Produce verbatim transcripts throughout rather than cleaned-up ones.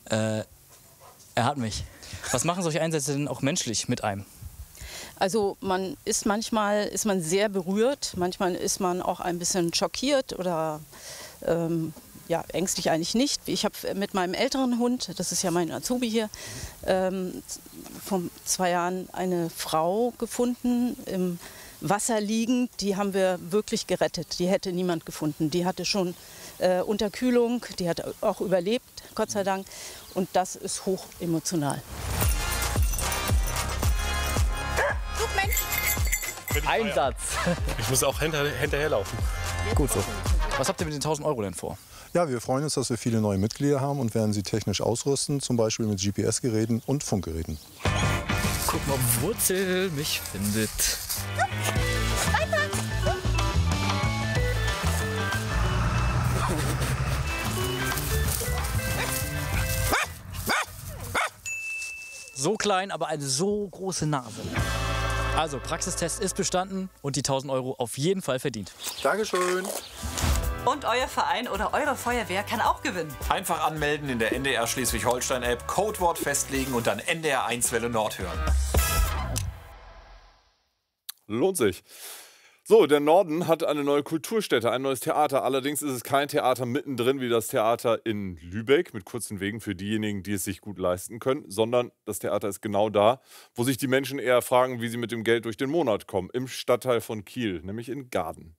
Äh, er hat mich. Was machen solche Einsätze denn auch menschlich mit einem? Also man ist manchmal ist man sehr berührt, manchmal ist man auch ein bisschen schockiert oder ähm, ja, ängstlich eigentlich nicht. Ich habe mit meinem älteren Hund, das ist ja mein Azubi hier, ähm, vor zwei Jahren eine Frau gefunden, im Wasser liegend. Die haben wir wirklich gerettet. Die hätte niemand gefunden. Die hatte schon äh, Unterkühlung, die hat auch überlebt, Gott sei Dank. Und das ist hoch emotional. Einsatz. Ich muss auch hinter, hinterherlaufen. Gut so. Was habt ihr mit den tausend Euro denn vor? Ja, wir freuen uns, dass wir viele neue Mitglieder haben und werden sie technisch ausrüsten, zum Beispiel mit G P S-Geräten und Funkgeräten. Guck mal, ob Wurzel mich findet. So klein, aber eine so große Nase. Also, Praxistest ist bestanden und die tausend Euro auf jeden Fall verdient. Dankeschön. Und euer Verein oder eure Feuerwehr kann auch gewinnen. Einfach anmelden in der N D R Schleswig-Holstein-App, Codewort festlegen und dann N D R eins Welle Nord hören. Lohnt sich. So, der Norden hat eine neue Kulturstätte, ein neues Theater. Allerdings ist es kein Theater mittendrin wie das Theater in Lübeck mit kurzen Wegen für diejenigen, die es sich gut leisten können, sondern das Theater ist genau da, wo sich die Menschen eher fragen, wie sie mit dem Geld durch den Monat kommen, im Stadtteil von Kiel, nämlich in Gaden.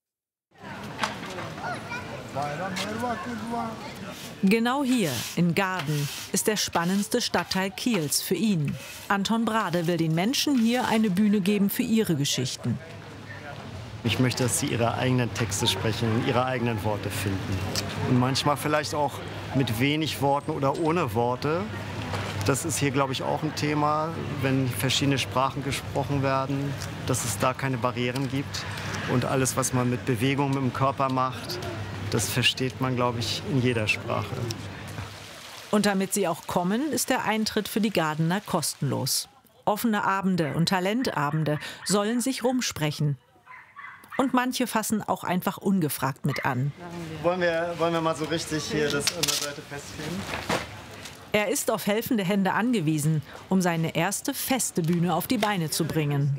Genau hier, in Gaden, ist der spannendste Stadtteil Kiels für ihn. Anton Brade will den Menschen hier eine Bühne geben für ihre Geschichten. Ich möchte, dass sie ihre eigenen Texte sprechen und ihre eigenen Worte finden. Und manchmal vielleicht auch mit wenig Worten oder ohne Worte. Das ist hier, glaube ich, auch ein Thema, wenn verschiedene Sprachen gesprochen werden, dass es da keine Barrieren gibt. Und alles, was man mit Bewegung, mit dem Körper macht, das versteht man, glaube ich, in jeder Sprache. Und damit sie auch kommen, ist der Eintritt für die Gadener kostenlos. Offene Abende und Talentabende sollen sich rumsprechen. Und manche fassen auch einfach ungefragt mit an. Wollen wir, wollen wir mal so richtig hier das an der Seite festkleben? Er ist auf helfende Hände angewiesen, um seine erste feste Bühne auf die Beine zu bringen.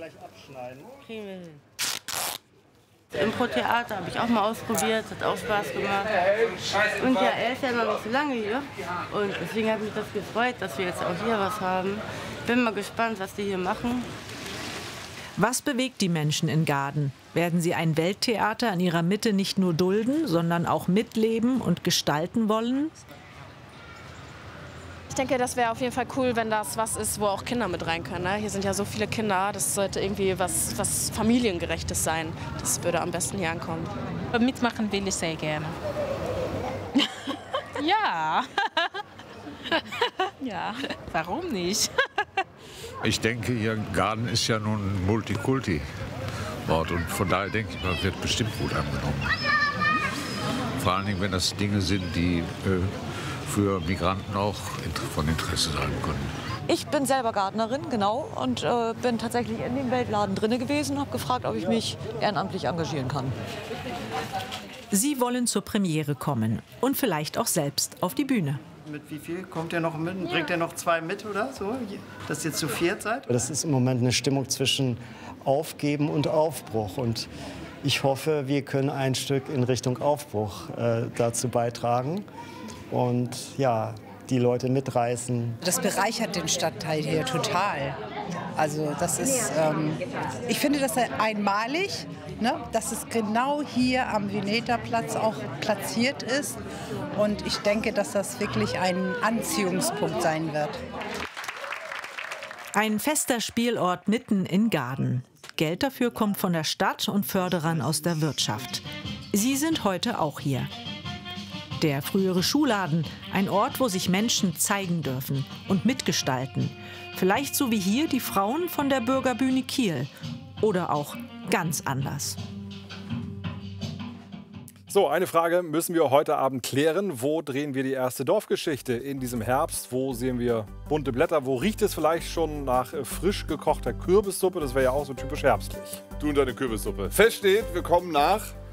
Impro-Theater habe ich auch mal ausprobiert, hat auch Spaß gemacht. Und ja, er ist ja noch nicht so lange hier. Und deswegen hat mich das gefreut, dass wir jetzt auch hier was haben. Bin mal gespannt, was die hier machen. Was bewegt die Menschen in Gaden? Werden sie ein Welttheater in ihrer Mitte nicht nur dulden, sondern auch mitleben und gestalten wollen? Ich denke, das wäre auf jeden Fall cool, wenn das was ist, wo auch Kinder mit rein können. Ne? Hier sind ja so viele Kinder, das sollte irgendwie was, was Familiengerechtes sein. Das würde am besten hier ankommen. Mitmachen will ich sehr gerne. Ja. Ja, warum nicht? Ich denke, hier Gaden ist ja nun ein Multikulti-Ort und von daher denke ich mal, wird bestimmt gut angenommen. Vor allen Dingen, wenn das Dinge sind, die äh, für Migranten auch von Interesse sein können. Ich bin selber Gardnerin, genau, und äh, bin tatsächlich in dem Weltladen drin gewesen und habe gefragt, ob ich mich ehrenamtlich engagieren kann. Sie wollen zur Premiere kommen und vielleicht auch selbst auf die Bühne. Mit wie viel kommt ihr noch mit? Bringt ihr noch zwei mit oder so, dass ihr zu viert seid? Das ist im Moment eine Stimmung zwischen Aufgeben und Aufbruch. Und ich hoffe, wir können ein Stück in Richtung Aufbruch äh, dazu beitragen und ja, die Leute mitreißen. Das bereichert den Stadtteil hier total. Also das ist, ähm, ich finde das einmalig, ne, dass es genau hier am Vineta-Platz auch platziert ist. Und ich denke, dass das wirklich ein Anziehungspunkt sein wird. Ein fester Spielort mitten in Gaden. Geld dafür kommt von der Stadt und Förderern aus der Wirtschaft. Sie sind heute auch hier. Der frühere Schuhladen, ein Ort, wo sich Menschen zeigen dürfen und mitgestalten. Vielleicht so wie hier die Frauen von der Bürgerbühne Kiel. Oder auch ganz anders. So, eine Frage müssen wir heute Abend klären. Wo drehen wir die erste Dorfgeschichte in diesem Herbst? Wo sehen wir bunte Blätter? Wo riecht es vielleicht schon nach frisch gekochter Kürbissuppe? Das wäre ja auch so typisch herbstlich. Du und deine Kürbissuppe. Fest steht, wir kommen nach